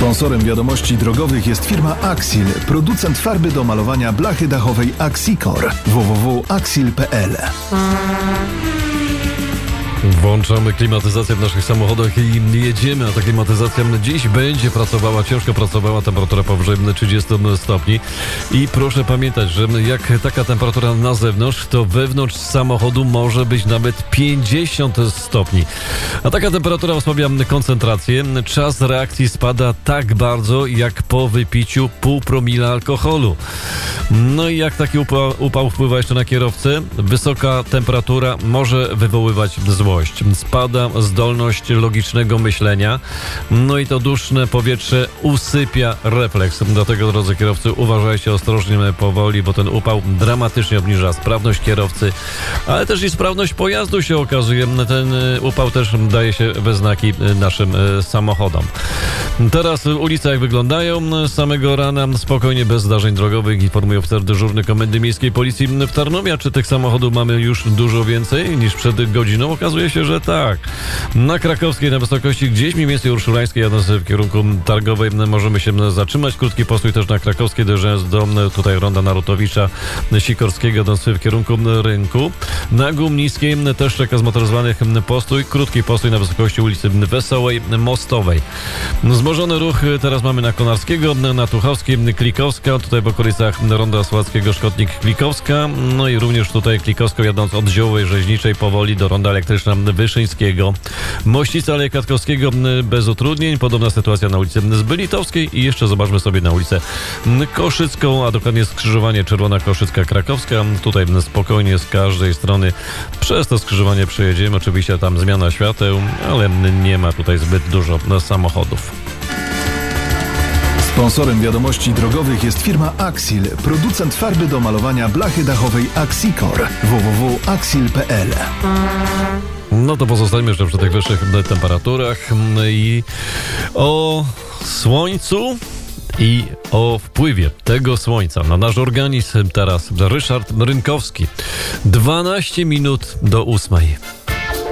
Sponsorem wiadomości drogowych jest firma Axil, producent farby do malowania blachy dachowej Axicor. www.axil.pl. Włączamy klimatyzację w naszych samochodach i jedziemy, a ta klimatyzacja dziś będzie pracowała, ciężko pracowała, temperatura powyżej 30 stopni. I proszę pamiętać, że jak taka temperatura na zewnątrz, to wewnątrz samochodu może być nawet 50 stopni. A taka temperatura osłabia koncentrację. Czas reakcji spada tak bardzo, jak po wypiciu pół promila alkoholu. No i jak taki upał wpływa jeszcze na kierowcę? Wysoka temperatura może wywoływać złość. Spada zdolność logicznego myślenia. No i to duszne powietrze usypia refleks. Dlatego, drodzy kierowcy, uważajcie ostrożnie, powoli, bo ten upał dramatycznie obniża sprawność kierowcy, ale też i sprawność pojazdu się okazuje. Ten upał też daje się we znaki naszym samochodom. Teraz ulice jak wyglądają? Z samego rana spokojnie, bez zdarzeń drogowych, informuje oficer dyżurny Komendy Miejskiej Policji w Tarnowie. A czy tych samochodów mamy już dużo więcej niż przed godziną? Okazuje się, że tak. Na Krakowskiej, na wysokości gdzieś mniej więcej Urszulańskiej, jadąc w kierunku Targowej, możemy się zatrzymać. Krótki postój też na Krakowskiej, dojeżdżając do tutaj ronda Narutowicza Sikorskiego, jadąc w kierunku Rynku. Na Gumniskiej też czeka zmotoryzowanych postój. Krótki postój na wysokości ulicy Wesołej Mostowej. Wzmożony ruch teraz mamy na Konarskiego, na Tuchowskiej, Klikowska, tutaj w okolicach ronda Słowackiego, Szkotnik, Klikowska. No i również tutaj Klikowską, jadąc od Ziołej Rzeźniczej powoli do ronda Elektryczna Wyszyńskiego. Mościca Aleja Kwiatkowskiego bez utrudnień. Podobna sytuacja na ulicy Zbylitowskiej i jeszcze zobaczmy sobie na ulicę Koszycką, a dokładnie skrzyżowanie Czerwona Koszycka Krakowska. Tutaj spokojnie z każdej strony przez to skrzyżowanie przejedziemy. Oczywiście tam zmiana świateł, ale nie ma tutaj zbyt dużo samochodów. Sponsorem wiadomości drogowych jest firma Axil, producent farby do malowania blachy dachowej Axicor. www.axil.pl. No to pozostańmy jeszcze przy tych wyższych temperaturach i o słońcu i o wpływie tego słońca na nasz organizm teraz Ryszard Rynkowski. 12 minut do 8.